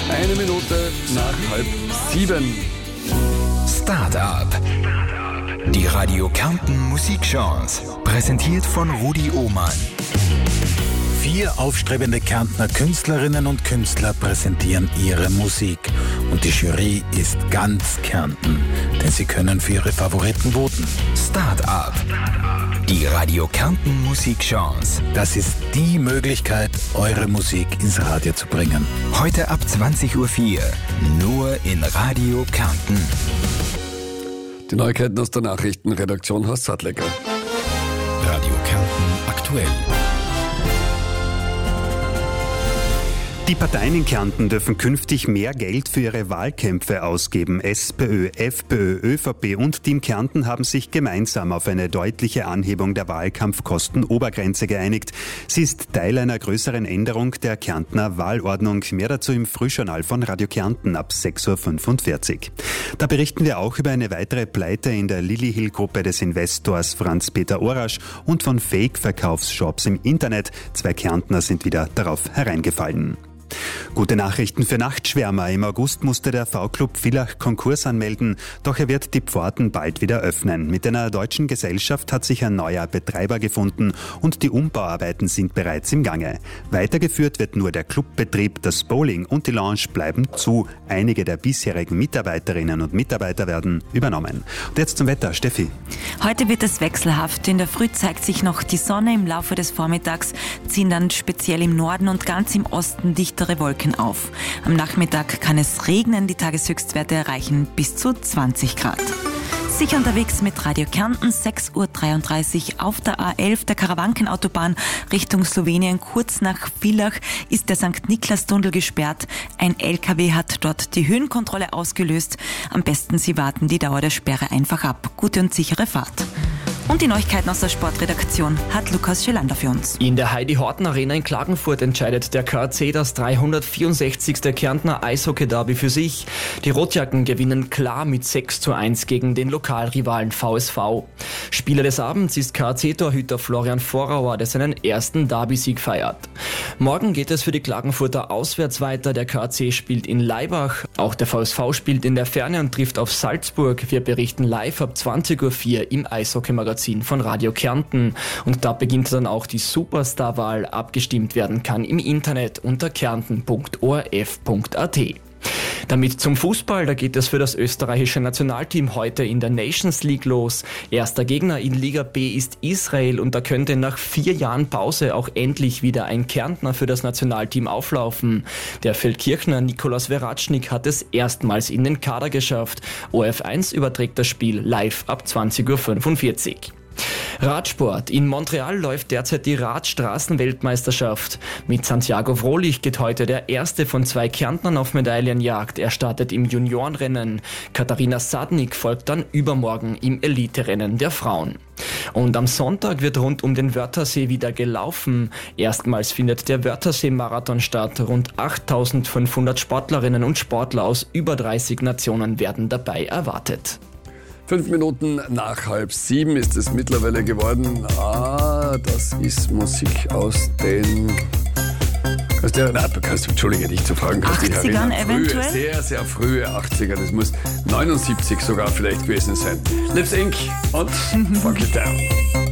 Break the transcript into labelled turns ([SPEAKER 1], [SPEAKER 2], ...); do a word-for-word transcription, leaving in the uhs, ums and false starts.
[SPEAKER 1] Eine Minute nach halb sieben.
[SPEAKER 2] Start-up. Die Radio Kärnten Musikchance. Präsentiert von Rudi Ohmann.
[SPEAKER 3] Vier aufstrebende Kärntner Künstlerinnen und Künstler präsentieren ihre Musik. Und die Jury ist ganz Kärnten, denn sie können für ihre Favoriten voten.
[SPEAKER 2] Start-up. Die Radio Kärnten Musikchance.
[SPEAKER 3] Das ist die Möglichkeit, eure Musik ins Radio zu bringen.
[SPEAKER 2] Heute ab zwanzig Uhr vier. Nur in Radio Kärnten.
[SPEAKER 1] Die Neuigkeiten aus der Nachrichtenredaktion Horst Sattlecker.
[SPEAKER 2] Radio Kärnten aktuell.
[SPEAKER 4] Die Parteien in Kärnten dürfen künftig mehr Geld für ihre Wahlkämpfe ausgeben. SPÖ, FPÖ, ÖVP und Team Kärnten haben sich gemeinsam auf eine deutliche Anhebung der Wahlkampfkostenobergrenze geeinigt. Sie ist Teil einer größeren Änderung der Kärntner Wahlordnung. Mehr dazu im Frühjournal von Radio Kärnten ab sechs Uhr fünfundvierzig. Da berichten wir auch über eine weitere Pleite in der Lilly-Hill-Gruppe des Investors Franz-Peter Orasch und von Fake-Verkaufsshops im Internet. Zwei Kärntner sind wieder darauf hereingefallen. Gute Nachrichten für Nachtschwärmer. Im August musste der V-Club Villach Konkurs anmelden, doch er wird die Pforten bald wieder öffnen. Mit einer deutschen Gesellschaft hat sich ein neuer Betreiber gefunden und die Umbauarbeiten sind bereits im Gange. Weitergeführt wird nur der Clubbetrieb, das Bowling und die Lounge bleiben zu. Einige der bisherigen Mitarbeiterinnen und Mitarbeiter werden übernommen. Und jetzt zum Wetter, Steffi.
[SPEAKER 5] Heute wird es wechselhaft. In der Früh zeigt sich noch die Sonne, im Laufe des Vormittags ziehen dann speziell im Norden und ganz im Osten dichtere Wolken auf. Am Nachmittag kann es regnen, die Tageshöchstwerte erreichen bis zu zwanzig Grad. Sicher unterwegs mit Radio Kärnten, sechs Uhr dreiunddreißig auf der A elf, der Karawankenautobahn Richtung Slowenien. Kurz nach Villach ist der Sankt Niklas-Tunnel gesperrt. Ein L K W hat dort die Höhenkontrolle ausgelöst. Am besten Sie warten die Dauer der Sperre einfach ab. Gute und sichere Fahrt. Und die Neuigkeiten aus der Sportredaktion hat Lukas Schelander für uns.
[SPEAKER 6] In der Heidi-Horten-Arena in Klagenfurt entscheidet der K C das dreihundertvierundsechzigste Kärntner Eishockey-Derby für sich. Die Rotjacken gewinnen klar mit sechs zu eins gegen den Lokalrivalen V S V. Spieler des Abends ist K C-Torhüter Florian Vorauer, der seinen ersten Derby-Sieg feiert. Morgen geht es für die Klagenfurter auswärts weiter. Der K C spielt in Laibach. Auch der V S V spielt in der Ferne und trifft auf Salzburg. Wir berichten live ab zwanzig Uhr vier im Eishockey-Magazin von Radio Kärnten. Und da beginnt dann auch die Superstar-Wahl. Abgestimmt werden kann im Internet unter kärnten punkt o r f punkt a t. Damit zum Fußball, da geht es für das österreichische Nationalteam heute in der Nations League los. Erster Gegner in Liga B ist Israel und da könnte nach vier Jahren Pause auch endlich wieder ein Kärntner für das Nationalteam auflaufen. Der Feldkirchner Nikolaus Veratschnik hat es erstmals in den Kader geschafft. O R F eins überträgt das Spiel live ab zwanzig Uhr fünfundvierzig. Radsport. In Montreal läuft derzeit die Radstraßenweltmeisterschaft. Mit Santiago Frohlich geht heute der erste von zwei Kärntnern auf Medaillenjagd. Er startet im Juniorenrennen. Katharina Sadnik folgt dann übermorgen im Eliterennen der Frauen. Und am Sonntag wird rund um den Wörthersee wieder gelaufen. Erstmals findet der Wörthersee-Marathon statt. Rund achttausendfünfhundert Sportlerinnen und Sportler aus über dreißig Nationen werden dabei erwartet.
[SPEAKER 1] Fünf Minuten nach halb sieben ist es mittlerweile geworden. Ah, das ist Musik aus den... Aus der, nein, kannst du, Entschuldige, dich zu fragen.
[SPEAKER 5] achtzigern eventuell?
[SPEAKER 1] Frühe, sehr, sehr frühe achtziger. Das muss neunundsiebzig sogar vielleicht gewesen sein. Lips Inc und Funky Down.